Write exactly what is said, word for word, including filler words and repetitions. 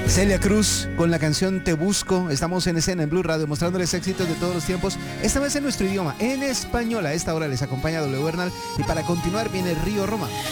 Celia Cruz con la canción Te Busco. Estamos en escena en Blue Radio mostrándoles éxitos de todos los tiempos. Esta vez en nuestro idioma, en español. A esta hora les acompaña W Bernal y para continuar viene Río Roma.